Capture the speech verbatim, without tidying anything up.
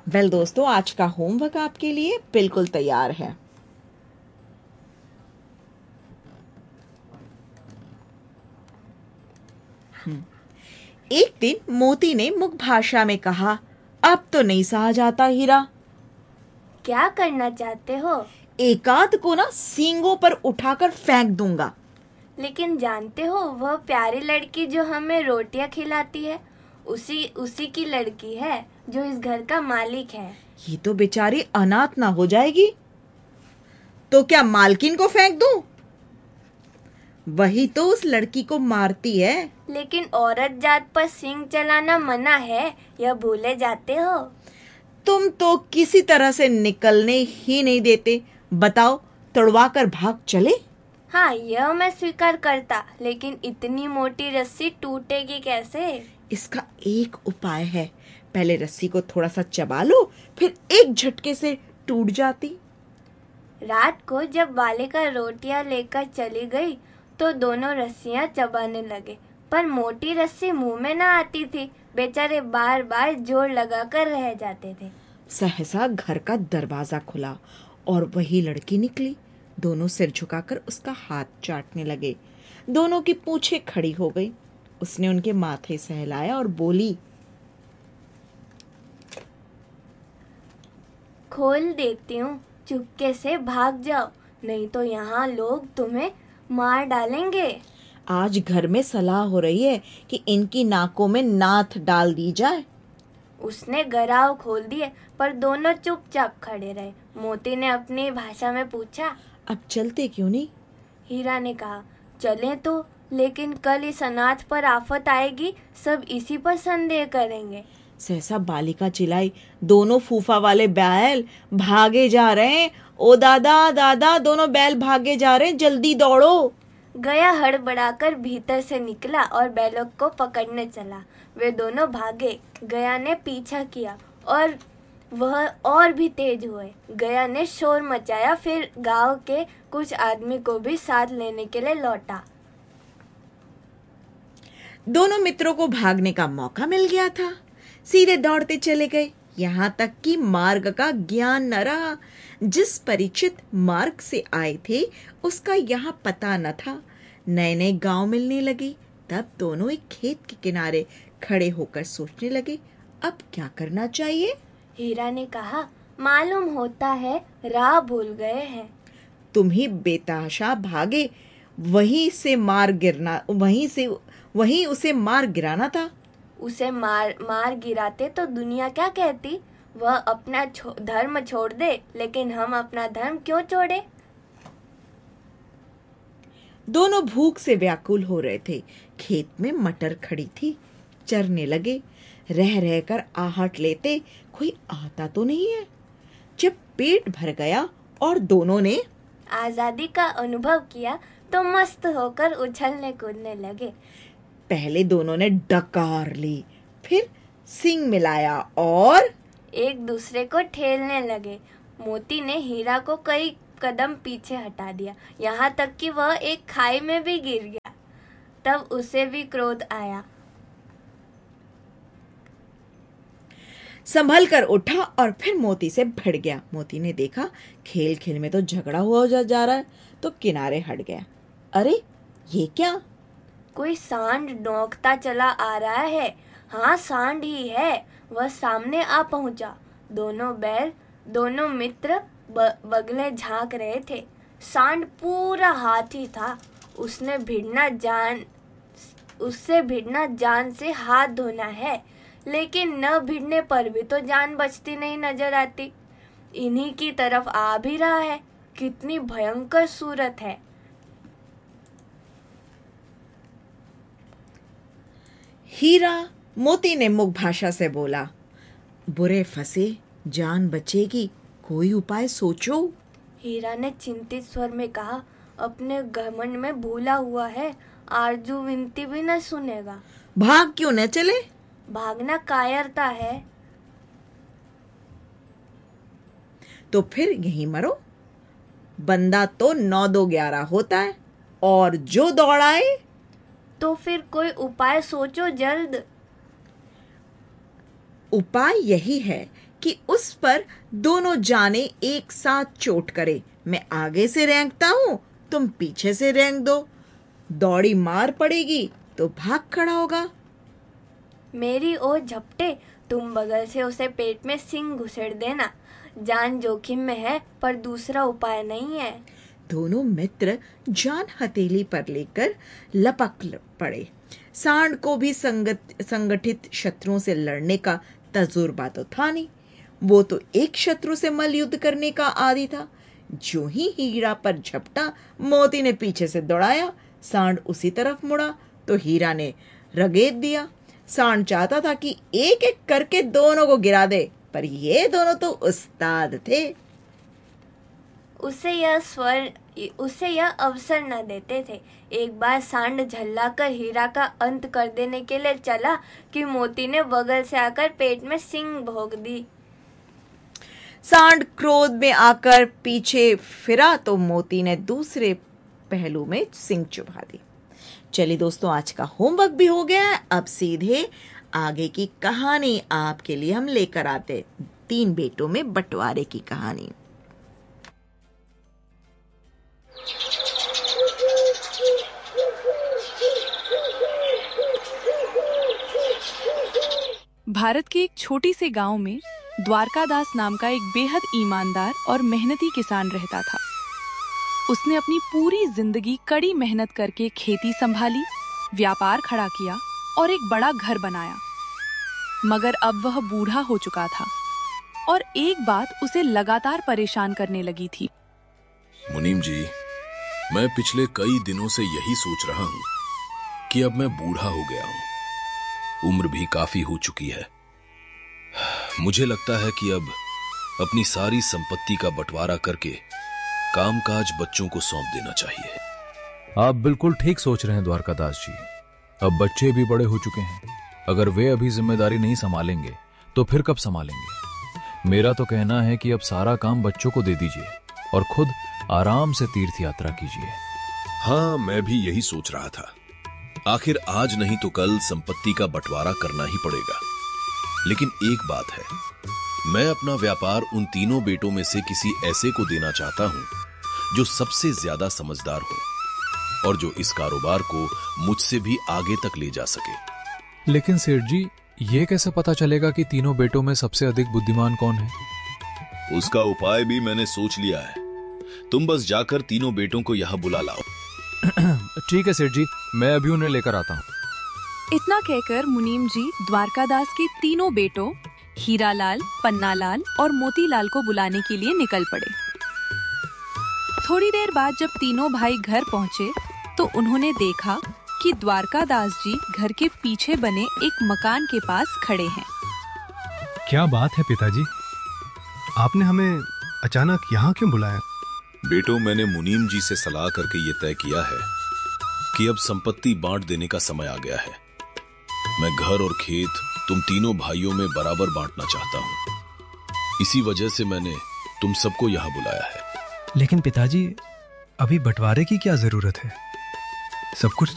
Well दोस्तों, आज का होमवर्क आपके लिए बिल्कुल तैयार है। एक दिन मोती ने मुख भाषा में कहा, अब तो नहीं सहा जाता हीरा। क्या करना चाहते हो? एकाध को ना सींगों पर उठाकर फेंक दूंगा। लेकिन जानते हो, वह प्यारी लड़की जो हमें रोटियां खिलाती है, उसी उसी की लड़की है जो इस घर का मालिक है। ये तो बेचारी अनाथ ना हो जाएगी। तो क्या मालकिन को फेंक दूं? वही तो उस लड़की को मारती है। लेकिन औरत जात पर सींग चलाना मना है, यह भूले जाते हो? तुम तो किसी तरह से निकलने ही नहीं देते। बताओ, तड़वा कर भाग चले? हाँ, यह मैं स्वीकार करता, लेकिन इतनी मोटी रस्सी टूटेगी कैसे? इसका एक उपाय है। पहले रस्सी को थोड़ा सा चबा लो, फिर एक झटके से टूट जाती। रात को जब बालिका रोटियां लेकर चली गई तो दोनों रस्सियां चबाने लगे, पर मोटी रस्सी मुंह में न आती थी। बेचारे बार बार जोर लगाकर रह जाते थे। सहसा घर का दरवाजा खुला और वही लड़की निकली। दोनों सिर झुकाकर उसका हाथ चाटने लगे। दोनों की पूंछें खड़ी हो गई। उसने उनके माथे सहलाया और बोली, खोल देती हूँ, चुपके से भाग जाओ, नहीं तो यहाँ लोग तुम्हें मार डालेंगे। आज घर में सलाह हो रही है कि इनकी नाकों में नाथ डाल दी जाए। उसने गराव खोल दिए, पर दोनों चुपचाप खड़े रहे। मोती ने अपनी भाषा में पूछा, अब चलते क्यों नहीं? हीरा ने कहा, चलें तो, लेकिन कल इस अनाथ पर आफत आएगी, सब इसी पर संदेह करेंगे। सहसा बालिका चिल्लाई, दोनों फूफा वाले बैल भागे जा रहे हैं। ओ दादा दादा, दोनों बैल भागे जा रहे हैं, जल्दी दौड़ो। गया हड़बड़ाकर भीतर से निकला और बैलों को पकड़ने चला। वे दोनों भागे। गया ने पीछा किया और वह और भी तेज हुए। गया ने शोर मचाया, फिर गांव के कुछ आदमी को भी साथ लेने के लिए लौटा। दोनों मित्रों को भागने का मौका मिल गया था। सीधे दौड़ते चले गए, यहाँ तक कि मार्ग का ज्ञान न रहा। जिस परिचित मार्ग से आए थे उसका यहाँ पता न था। नए नए गांव मिलने लगे। तब दोनों एक खेत के किनारे खड़े होकर सोचने लगे, अब क्या करना चाहिए। हीरा ने कहा, मालूम होता है राह भूल गए हैं। तुम ही बेतहाशा भागे, वहीं से मार गिरना वहीं से वहीं उसे मार गिराना था। उसे मार मार गिराते तो दुनिया क्या कहती? वह अपना छो, धर्म छोड़ दे, लेकिन हम अपना धर्म क्यों छोड़े? दोनों भूख से व्याकुल हो रहे थे। खेत में मटर खड़ी थी। चरने लगे। रह रहकर आहट लेते, कोई आता तो नहीं है। जब पेट भर गया और दोनों ने आजादी का अनुभव किया तो मस्त होकर उछलने कूदने लगे। पहले दोनों ने डकार ली, फिर सींग मिलाया और एक दूसरे को ठेलने लगे। मोती ने हीरा को कई कदम पीछे हटा दिया, यहाँ तक कि वह एक खाई में भी गिर गया। तब उसे भी क्रोध आया। संभल कर उठा और फिर मोती से भिड़ गया। मोती ने देखा खेल खेल में तो झगड़ा हुआ जा, जा रहा है, तो किनारे हट गया। अरे ये क्या? कोई सांड नोंकता चला आ रहा है। हाँ, सांड ही है। वह सामने आ पहुंचा। दोनों बैल, दोनों मित्र ब, बगले झांक रहे थे। सांड पूरा हाथी था। उसने भिड़ना जान उससे भिड़ना जान से हाथ धोना है, लेकिन न भिड़ने पर भी तो जान बचती नहीं नजर आती। इन्हीं की तरफ आ भी रहा है। कितनी भयंकर सूरत है। हीरा मोती ने मुख भाषा से बोला, बुरे फंसे, जान बचेगी, कोई उपाय सोचो। हीरा ने चिंतित स्वर में कहा, अपने घमंड में भूला हुआ है, आरजू विनती भी न सुनेगा। भाग क्यों न चले? भागना कायरता है। तो फिर यहीं मरो। बंदा तो नौ दो ग्यारह होता है, और जो दौड़ाए। तो फिर कोई उपाय सोचो जल्द। उपाय यही है कि उस पर दोनों जाने एक साथ चोट करे। मैं आगे से रेंगता हूं, तुम पीछे से रेंग दो। दौड़ी मार पड़ेगी तो भाग खड़ा होगा। मेरी ओर झपटे, तुम बगल से उसे पेट में सिंग घुसेड़ देना। जान जोखिम में है पर दूसरा उपाय नहीं है। दोनों मित्र जान हथेली पर लेकर लपक पड़े। सांड को भी संगत संगठित शत्रुओं से लड़ने का तजुर्बा तो था नहीं। वो तो एक शत्रु से मल युद्ध करने का आदी था। जो ही हीरा पर झपटा, मोती ने पीछे से दौड़ाया। सांड उसी तरफ मुड़ा तो हीरा ने रगेद दिया। सांड चाहता था कि एक एक करके दोनों को गिरा दे, पर ये दोनों तो उस्ताद थे। उसे यह स्वर उसे यह अवसर न देते थे। एक बार सांड झल्लाकर हीरा का अंत कर देने के लिए चला कि मोती ने बगल से आकर पेट में सींग भोंक दी। सांड क्रोध में आकर पीछे फिरा तो मोती ने दूसरे पहलू में सींग चुभा दी। चलिए दोस्तों, आज का होमवर्क भी हो गया है। अब सीधे आगे की कहानी आपके लिए हम लेकर आते। तीन बेटों में बंटवारे की कहानी। भारत के एक छोटी से गांव में द्वारकादास नाम का एक बेहद ईमानदार और मेहनती किसान रहता था। उसने अपनी पूरी जिंदगी कड़ी मेहनत करके खेती संभाली, व्यापार खड़ा किया और एक बड़ा घर बनाया। मगर अब वह बूढ़ा हो चुका था और एक बात उसे लगातार परेशान करने लगी थी। मुनीम जी, मैं पिछले कई दिनों से यही सोच रहा हूँ कि अब मैं बूढ़ा हो गया हूँ, उम्र भी काफी हो चुकी है। मुझे लगता है कि अब अपनी सारी संपत्ति का बंटवारा करके कामकाज बच्चों को सौंप देना चाहिए। आप बिल्कुल ठीक सोच रहे हैं द्वारकादास जी। अब बच्चे भी बड़े हो चुके हैं। अगर वे अभी जिम्मेदारी नहीं संभालेंगे तो फिर कब संभालेंगे। मेरा तो कहना है कि अब सारा काम बच्चों को दे दीजिए और खुद आराम से तीर्थ यात्रा कीजिए। हाँ, मैं भी यही सोच रहा था। आखिर आज नहीं तो कल संपत्ति का बंटवारा करना ही पड़ेगा। लेकिन एक बात है, मैं अपना व्यापार उन तीनों बेटों में से किसी ऐसे को देना चाहता हूं जो सबसे ज्यादा समझदार हो और जो इस कारोबार को मुझसे भी आगे तक ले जा सके। लेकिन सेठ जी, ये कैसे पता चलेगा कि तीनों बेटों में सबसे अधिक बुद्धिमान कौन है? उसका उपाय भी मैंने सोच लिया है। तुम बस जाकर तीनों बेटों को यहाँ बुला लाओ। ठीक है सेठ जी, मैं अभी उन्हें लेकर आता हूँ। इतना कहकर मुनीम जी द्वारकादास के तीनों बेटों हीरालाल, पन्नालाल और मोतीलाल को बुलाने के लिए निकल पड़े। थोड़ी देर बाद जब तीनों भाई घर पहुंचे तो उन्होंने देखा कि द्वारकादास जी घर के पीछे बने एक मकान के पास खड़े हैं। क्या बात है पिताजी, आपने हमें अचानक यहाँ क्यों बुलाया? बेटो, मैंने मुनीम जी से सलाह करके ये तय किया है कि अब संपत्ति बांट देने का समय आ गया है। मैं घर और खेत तुम तीनों भाइयों में बराबर बांटना चाहता हूँ। इसी वजह से मैंने तुम सबको यहाँ बुलाया है। लेकिन पिताजी, अभी बंटवारे की क्या जरूरत है? सब कुछ